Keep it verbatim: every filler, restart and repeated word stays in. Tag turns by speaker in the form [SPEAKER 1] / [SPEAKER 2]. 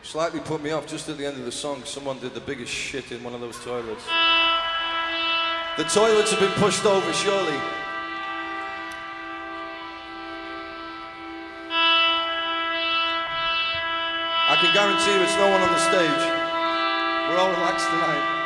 [SPEAKER 1] Slightly put me off just at the end of the song. Someone did the biggest shit in one of those toilets. The toilets have been pushed over, surely. I can guarantee you it's no one on the stage. We're all relaxed tonight.